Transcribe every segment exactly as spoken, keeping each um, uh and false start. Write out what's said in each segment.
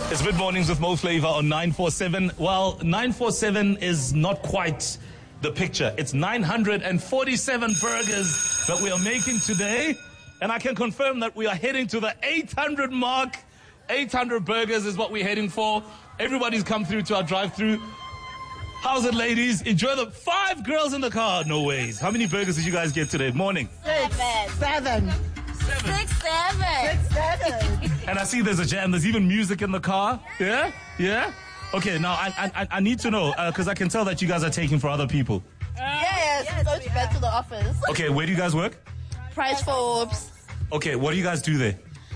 It's Mid Mornings with Mo Flava on nine four seven. Well, nine four seven is not quite the picture. It's nine hundred forty-seven burgers that we are making today. And I can confirm that we are heading to the eight hundred mark. eight hundred burgers is what we're heading for. Everybody's come through to our drive-through. How's it, ladies? Enjoy the five girls in the car. No ways. How many burgers did you guys get today? Morning. Six. Seven. Seven. Six, seven. Six, seven. And I see there's a jam. There's even music in the car. Yeah? Yeah? Okay, now I I, I need to know, because uh, I can tell that you guys are taking for other people. Uh, yes, yes, go to back to the office. Okay, where do you guys work? Price Forbes. Okay, what do you guys do there?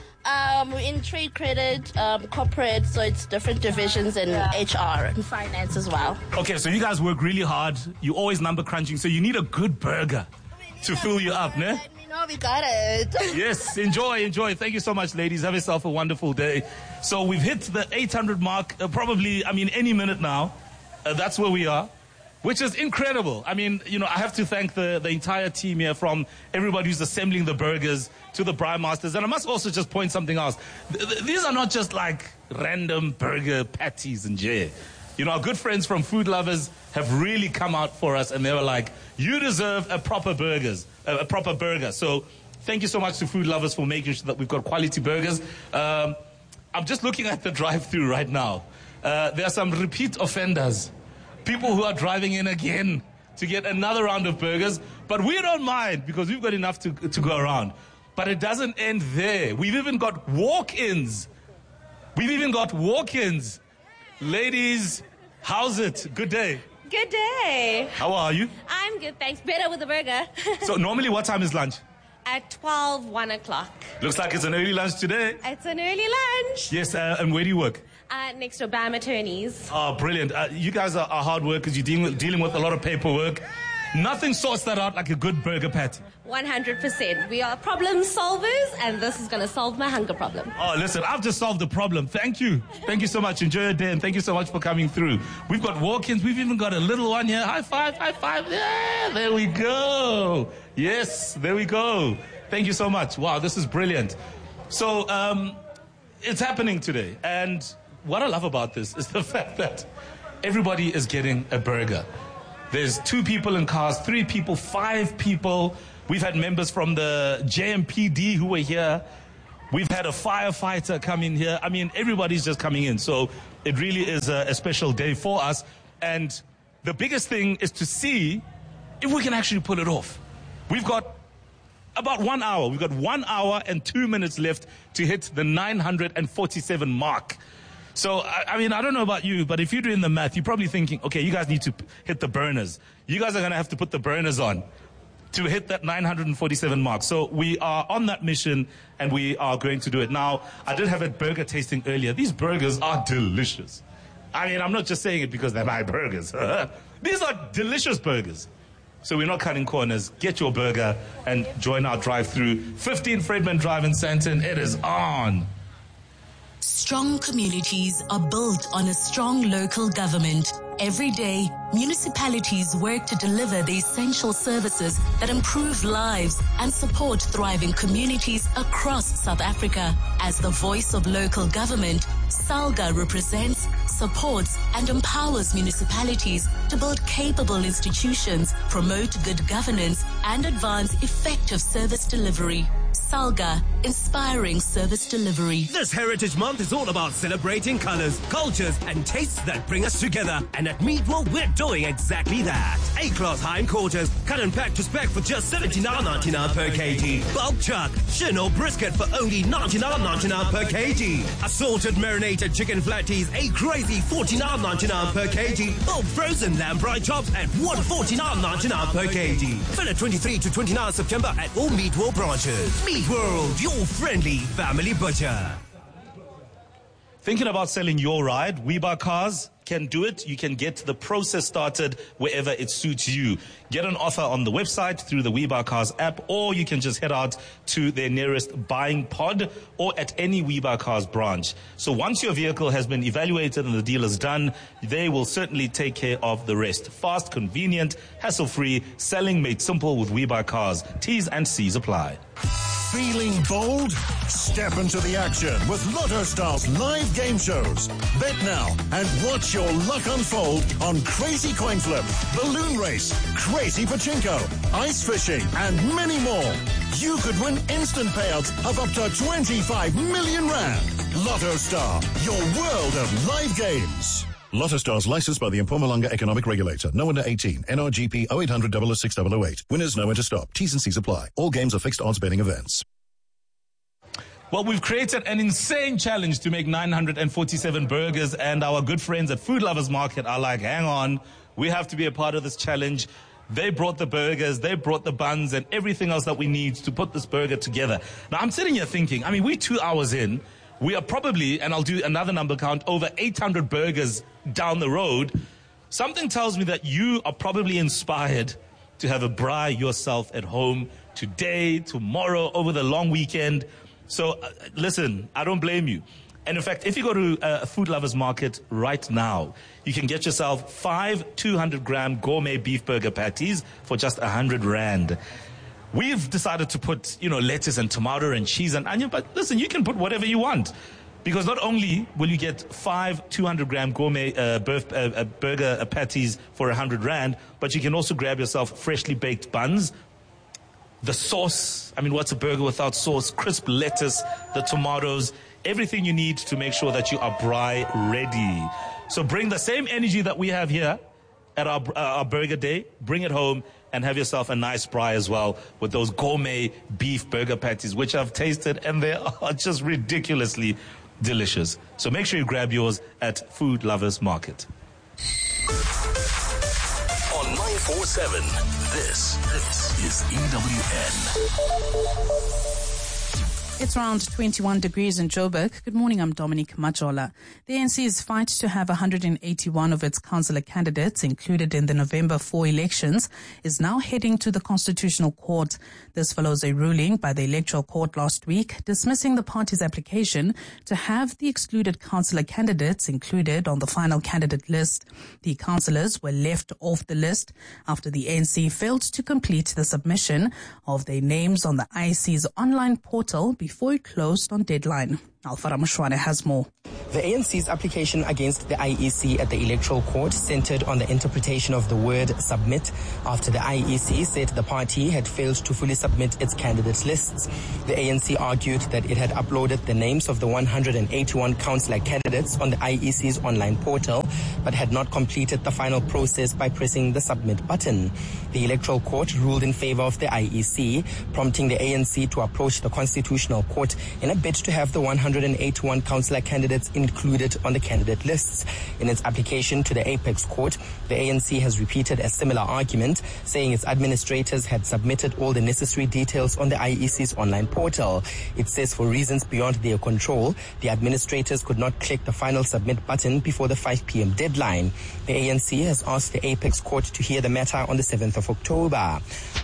Um, we're in trade credit, um, corporate, so it's different divisions in yeah. H R and finance as well. Okay, so you guys work really hard. You always number crunching, so you need a good burger to fill you up, ne? No, we got it. Yes, enjoy, enjoy. Thank you so much, ladies. Have yourself a wonderful day. So we've hit the eight hundred mark, uh, probably, I mean, any minute now. Uh, that's where we are, which is incredible. I mean, you know, I have to thank the, the entire team here, from everybody who's assembling the burgers to the Braai Masters. And I must also just point something else. Th- th- these are not just like random burger patties and jay. You know, our good friends from Food Lovers have really come out for us, and they were like, you deserve a proper burgers, a, a proper burger. So thank you so much to Food Lovers for making sure that we've got quality burgers. Um, I'm just looking at the drive-thru right now. Uh, there are some repeat offenders, people who are driving in again to get another round of burgers, but we don't mind because we've got enough to, to go around. But it doesn't end there. We've even got walk-ins. We've even got walk-ins. Ladies, how's it? Good day. Good day. How are you? I'm good, thanks. Better with the burger. So normally what time is lunch? At twelve, one o'clock. Looks like it's an early lunch today. It's an early lunch. Yes, uh, and where do you work? Uh, next to B A M Attorneys. Oh, brilliant. Uh, you guys are, are hard workers. You're dealing with, dealing with a lot of paperwork. Nothing sorts that out like a good burger patty. one hundred percent. We are problem solvers, and this is going to solve my hunger problem. Oh, listen, I've just solved the problem. Thank you. Thank you so much. Enjoy your day, and thank you so much for coming through. We've got walk-ins. We've even got a little one here. High five, high five. Yeah, there we go. Yes, there we go. Thank you so much. Wow, this is brilliant. So, um, it's happening today. And what I love about this is the fact that everybody is getting a burger. There's two people in cars, three people, five people. We've had members from the J M P D who were here. We've had a firefighter come in here. I mean, everybody's just coming in. So it really is a, a special day for us. And the biggest thing is to see if we can actually pull it off. We've got about one hour. We've got one hour and two minutes left to hit the nine hundred forty-seven mark. So, I, I mean, I don't know about you, but if you're doing the math, you're probably thinking, okay, you guys need to p- hit the burners. You guys are going to have to put the burners on to hit that nine hundred forty-seven mark. So we are on that mission, and we are going to do it. Now, I did have a burger tasting earlier. These burgers are delicious. I mean, I'm not just saying it because they're my burgers. These are delicious burgers. So we're not cutting corners. Get your burger and join our drive-through. fifteen Fredman Drive in Sandton. It is on. Strong communities are built on a strong local government. Every day, municipalities work to deliver the essential services that improve lives and support thriving communities across South Africa. As the voice of local government, SALGA represents, supports, and empowers municipalities to build capable institutions, promote good governance, and advance effective service delivery. SALGA, inspiring service delivery. This Heritage Month is all about celebrating colors, cultures, and tastes that bring us together. And at Meatwell, we're doing exactly that. A-class hindquarters, cut and packed to spec for just seventy-nine ninety-nine per kg. Bulk chuck, shin or brisket for only ninety-nine ninety-nine per kg. Assorted marinated chicken flatties, a crazy forty-nine ninety-nine per kg. Or frozen lamprey chops at one forty-nine ninety-nine per kg. Fill twenty-three to twenty-nine September at all Meatwell branches. Meat World, your friendly family butcher. Thinking about selling your ride? WeBuy Cars can do it. You can get the process started wherever it suits you. Get an offer on the website through the WeBuy Cars app, or you can just head out to their nearest buying pod or at any WeBuy Cars branch. So once your vehicle has been evaluated and the deal is done, they will certainly take care of the rest. Fast, convenient, hassle-free, selling made simple with WeBuy Cars. T's and C's apply. Feeling bold? Step into the action with Lotto Stars live game shows. Bet now and watch your luck unfold on Crazy Coin Flip, Balloon Race, Crazy Pachinko, Ice Fishing, and many more. You could win instant payouts of up to twenty-five million rand. Lotto Star, your world of live games. Lotto Stars licensed by the Mpumalanga Economic Regulator. No under eighteen. N R G P oh eight hundred, oh oh six oh oh eight. Winners know when to stop. T's and C's apply. All games are fixed odds betting events. Well, we've created an insane challenge to make nine hundred forty-seven burgers, and our good friends at Food Lovers Market are like, hang on, we have to be a part of this challenge. They brought the burgers, they brought the buns, and everything else that we need to put this burger together. Now, I'm sitting here thinking, I mean, we're two hours in. We are probably, and I'll do another number count, over eight hundred burgers down the road. Something tells me that you are probably inspired to have a braai yourself at home today, tomorrow, over the long weekend. So, uh, listen, I don't blame you. And in fact, if you go to a Food Lovers Market right now, you can get yourself five two hundred gram gourmet beef burger patties for just one hundred rand. We've decided to put, you know, lettuce and tomato and cheese and onion, but listen, you can put whatever you want. Because not only will you get five two hundred gram gourmet uh, burf, uh, uh, burger uh, patties for one hundred rand, but you can also grab yourself freshly baked buns. The sauce, I mean, what's a burger without sauce? Crisp lettuce, the tomatoes, everything you need to make sure that you are braai ready. So bring the same energy that we have here at our, uh, our burger day, bring it home and have yourself a nice braai as well with those gourmet beef burger patties, which I've tasted and they are just ridiculously delicious. So make sure you grab yours at Food Lovers Market. On nine forty-seven, this, this is E W N. It's around twenty-one degrees in Joburg. Good morning, I'm Dominique Majola. The A N C's fight to have one hundred eighty-one of its councillor candidates included in the November four elections is now heading to the Constitutional Court. This follows a ruling by the Electoral Court last week dismissing the party's application to have the excluded councillor candidates included on the final candidate list. The councillors were left off the list after the A N C failed to complete the submission of their names on the I E C's online portal before it closed on deadline. Alpha Ramashwane has more. The A N C's application against the I E C at the Electoral Court centered on the interpretation of the word submit after the I E C said the party had failed to fully submit its candidate lists. The A N C argued that it had uploaded the names of the one hundred eighty-one councillor candidates on the I E C's online portal, but had not completed the final process by pressing the submit button. The Electoral Court ruled in favor of the I E C, prompting the A N C to approach the Constitutional Court in a bid to have the one hundred eighty-one councillor candidates included on the candidate lists. In its application to the Apex Court, the A N C has repeated a similar argument, saying its administrators had submitted all the necessary details on the I E C's online portal. It says for reasons beyond their control, the administrators could not click the final submit button before the five p.m. deadline. The A N C has asked the Apex Court to hear the matter on the seventh of October.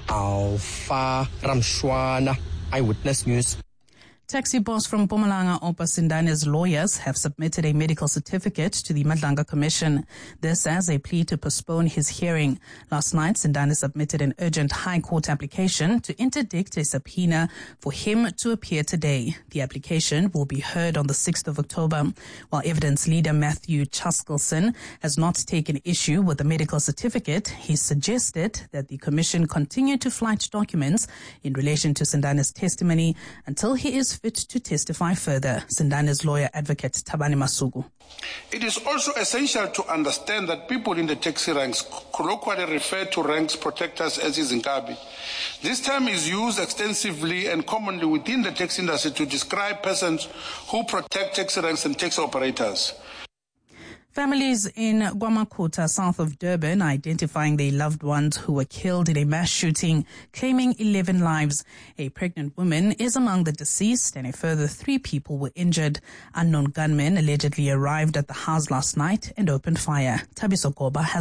Alpha Ramshwana, Eyewitness News. Taxi boss from Mpumalanga, Oupa Sindane's lawyers have submitted a medical certificate to the Madlanga Commission. This as a plea to postpone his hearing. Last night, Sindane submitted an urgent High Court application to interdict a subpoena for him to appear today. The application will be heard on the sixth of October. While evidence leader Matthew Chaskelson has not taken issue with the medical certificate, he suggested that the Commission continue to flight documents in relation to Sindane's testimony until he is fit to testify further. Sindane's lawyer advocate Tabani Masugu. It is also essential to understand that people in the taxi ranks colloquially refer to ranks protectors as izinkabi. This term is used extensively and commonly within the taxi industry to describe persons who protect taxi ranks and taxi operators. Families in Gwamakuta, south of Durban, identifying their loved ones who were killed in a mass shooting, claiming eleven lives. A pregnant woman is among the deceased and a further three people were injured. Unknown gunmen allegedly arrived at the house last night and opened fire. Tabiso Goba has more.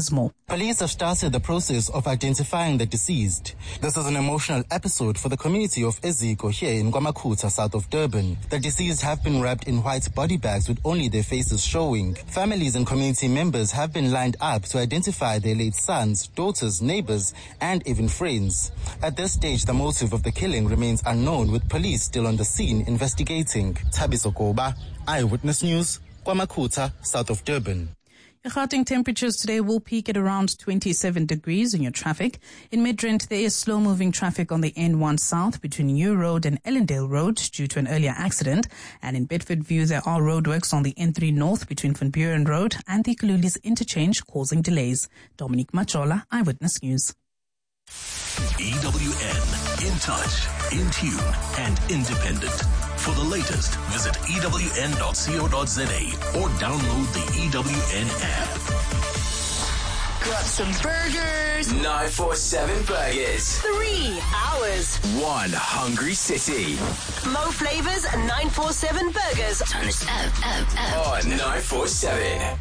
Police have started the process of identifying the deceased. This is an emotional episode for the community of Eziko here in KwaMakhutha, south of Durban. The deceased have been wrapped in white body bags with only their faces showing. Families and community members have been lined up to identify their late sons, daughters, neighbors, and even friends. At this stage, the motive of the killing remains unknown, with police still on the scene investigating. Thabiso Koba, Eyewitness News, KwaMakhutha, south of Durban. Your Gauteng temperatures today will peak at around twenty-seven degrees in your traffic. In Midrand, there is slow-moving traffic on the N one South between New Road and Ellendale Road due to an earlier accident. And in Bedfordview, there are roadworks on the N three North between Van Buren Road and the Kalulis interchange causing delays. Dominique Machola, Eyewitness News. E W N, in touch, in tune, and independent. For the latest, visit E W N dot co dot za or download the E W N app. Got some burgers. nine four seven Burgers. Three hours. One hungry city. Mo flavors and nine four seven Burgers. Turn this up, up, up. On nine four seven.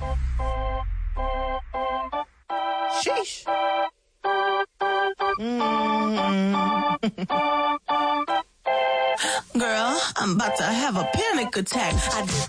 Sheesh. Girl, I'm about to have a panic attack. I